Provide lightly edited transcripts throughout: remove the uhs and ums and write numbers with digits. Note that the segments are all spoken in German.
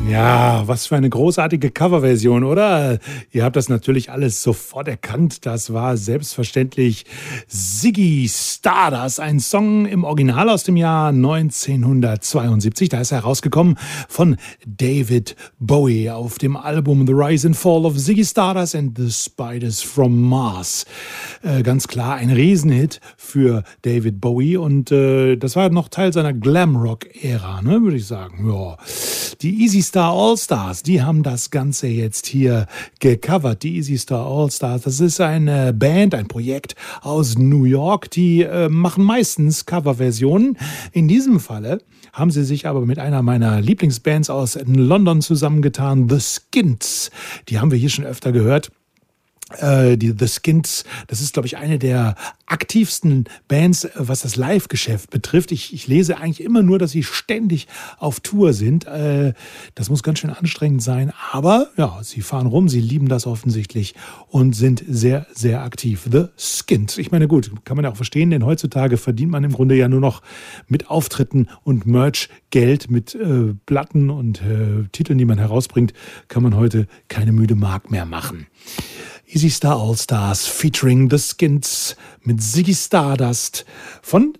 Ja, was für eine großartige Coverversion, oder? Ihr habt das natürlich alles sofort erkannt. Das war selbstverständlich Ziggy Stardust, ein Song im Original aus dem Jahr 1972. Da ist er herausgekommen von David Bowie auf dem Album The Rise and Fall of Ziggy Stardust and the Spiders from Mars. Ganz klar ein Riesenhit für David Bowie und das war noch Teil seiner Glamrock-Ära, ne, würde ich sagen. Ja. Die Easy Star All-Stars, die haben das Ganze jetzt hier gecovert. Die Easy Star All-Stars, das ist eine Band, ein Projekt aus New York. Die machen meistens Coverversionen. In diesem Falle haben sie sich aber mit einer meiner Lieblingsbands aus London zusammengetan, The Skins. Die haben wir hier schon öfter gehört. Die The Skins, das ist, glaube ich, eine der aktivsten Bands, was das Live-Geschäft betrifft. Ich lese eigentlich immer nur, dass sie ständig auf Tour sind. Das muss ganz schön anstrengend sein. Aber ja, sie fahren rum, sie lieben das offensichtlich und sind sehr, sehr aktiv. The Skins. Ich meine, gut, kann man ja auch verstehen, denn heutzutage verdient man im Grunde ja nur noch mit Auftritten und Merch Geld, mit Platten und Titeln, die man herausbringt, kann man heute keine müde Mark mehr machen. Easy Star All-Stars featuring The Skins mit Ziggy Stardust von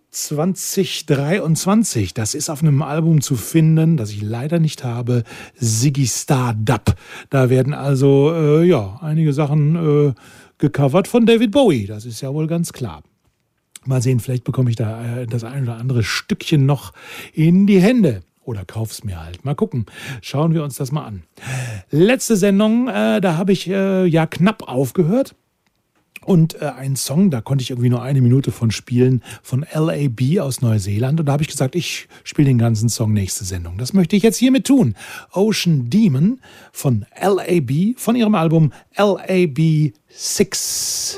2023. Das ist auf einem Album zu finden, das ich leider nicht habe, Ziggy Stardust. Da werden also einige Sachen gecovert von David Bowie, das ist ja wohl ganz klar. Mal sehen, vielleicht bekomme ich da das ein oder andere Stückchen noch in die Hände. Oder kauf's mir halt. Mal gucken. Schauen wir uns das mal an. Letzte Sendung, da habe ich knapp aufgehört. Und ein Song, da konnte ich irgendwie nur 1 Minute von spielen, von L.A.B. aus Neuseeland. Und da habe ich gesagt, ich spiele den ganzen Song nächste Sendung. Das möchte ich jetzt hiermit tun. Ocean Demon von L.A.B. von ihrem Album L.A.B. 6.